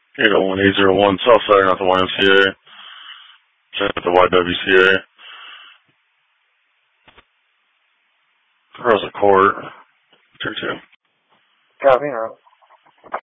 801 Southside, not the YMCA. Check at the YWCA. Rosa Court. 2-2. Copy,